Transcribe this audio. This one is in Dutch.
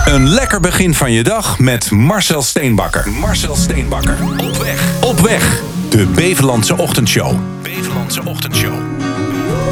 Een lekker begin van je dag met Marcel Steenbakker. Marcel Steenbakker. Op weg. Op weg. De Beverlandse Ochtendshow. Beverlandse Ochtendshow.